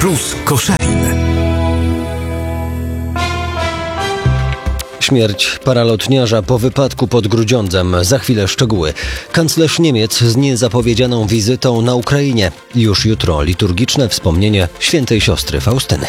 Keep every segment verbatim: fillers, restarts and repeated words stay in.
Plus Koszalin. Śmierć paralotniarza po wypadku pod Grudziądzem. Za chwilę szczegóły. Kanclerz Niemiec z niezapowiedzianą wizytą na Ukrainie. Już jutro liturgiczne wspomnienie świętej siostry Faustyny.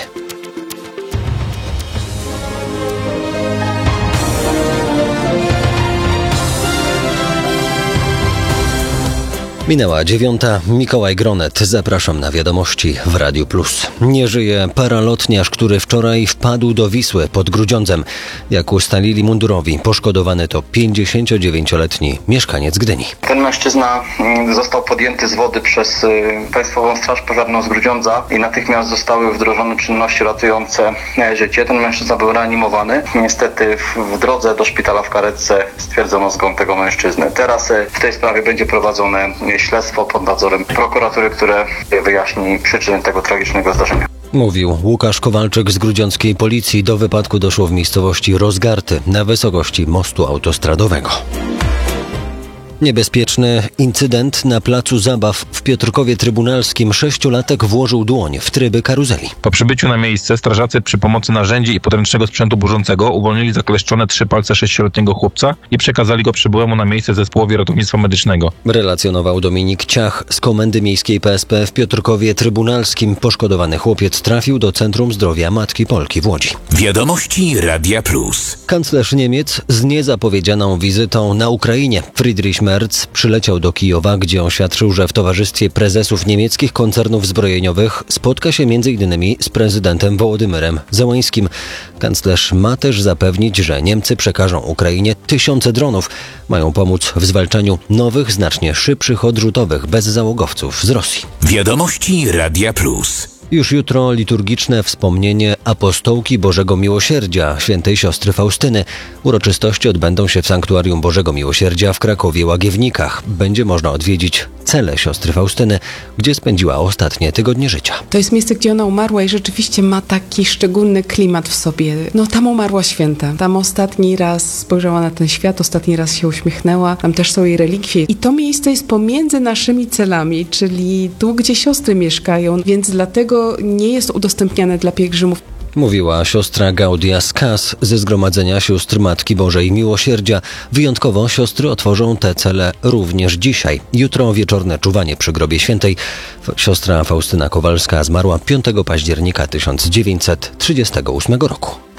Minęła dziewiąta. Mikołaj Gronet. Zapraszam na wiadomości w Radiu Plus. Nie żyje paralotniarz, który wczoraj wpadł do Wisły pod Grudziądzem. Jak ustalili mundurowi, poszkodowany to pięćdziesięciodziewięcioletni mieszkaniec Gdyni. Ten mężczyzna został podjęty z wody przez Państwową Straż Pożarną z Grudziądza i natychmiast zostały wdrożone czynności ratujące życie. Ten mężczyzna był reanimowany. Niestety w drodze do szpitala w karetce stwierdzono zgon tego mężczyzny. Teraz w tej sprawie będzie prowadzone śledztwo pod nadzorem prokuratury, które wyjaśni przyczyny tego tragicznego zdarzenia. Mówił Łukasz Kowalczyk z grudziąckiej policji. Do wypadku doszło w miejscowości Rozgarty na wysokości mostu autostradowego. Niebezpieczny incydent na placu zabaw w Piotrkowie Trybunalskim. Sześciolatek włożył dłoń w tryby karuzeli. Po przybyciu na miejsce strażacy przy pomocy narzędzi i podręcznego sprzętu burzącego uwolnili zakleszczone trzy palce sześcioletniego chłopca i przekazali go przybyłemu na miejsce zespołowi ratownictwa medycznego. Relacjonował Dominik Ciach z Komendy Miejskiej P S P w Piotrkowie Trybunalskim. Poszkodowany chłopiec trafił do Centrum Zdrowia Matki Polki w Łodzi. Wiadomości Radia Plus. Kanclerz Niemiec z niezapowiedzianą wizytą na Ukrainie. Friedrich Merz przyleciał do Kijowa, gdzie oświadczył, że w towarzystwie prezesów niemieckich koncernów zbrojeniowych spotka się między innymi z prezydentem Wołodymyrem Zełańskim. Kanclerz ma też zapewnić, że Niemcy przekażą Ukrainie tysiące dronów. Mają pomóc w zwalczaniu nowych, znacznie szybszych odrzutowych bezzałogowców z Rosji. Wiadomości Radia Plus. Już jutro liturgiczne wspomnienie apostołki Bożego Miłosierdzia, świętej siostry Faustyny. Uroczystości odbędą się w Sanktuarium Bożego Miłosierdzia w Krakowie-Łagiewnikach. Będzie można odwiedzić cele siostry Faustyny, gdzie spędziła ostatnie tygodnie życia. To jest miejsce, gdzie ona umarła i rzeczywiście ma taki szczególny klimat w sobie. No tam umarła święta. Tam ostatni raz spojrzała na ten świat, ostatni raz się uśmiechnęła. Tam też są jej relikwie. I to miejsce jest pomiędzy naszymi celami, czyli tu, gdzie siostry mieszkają, więc dlatego nie jest udostępniane dla pielgrzymów. Mówiła siostra Gaudia Skas ze Zgromadzenia Sióstr Matki Bożej Miłosierdzia. Wyjątkowo siostry otworzą te cele również dzisiaj. Jutro wieczorne czuwanie przy grobie świętej. Siostra Faustyna Kowalska zmarła piątego października tysiąc dziewięćset trzydziestego ósmego roku.